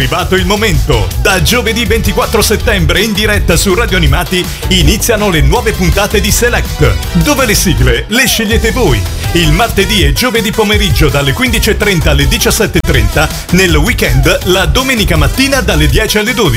arrivato il momento. Da giovedì 24 settembre in diretta su Radio Animati iniziano le nuove puntate di Select, dove le sigle le scegliete voi. Il martedì e giovedì pomeriggio dalle 15.30 alle 17.30, nel weekend la domenica mattina dalle 10 alle 12.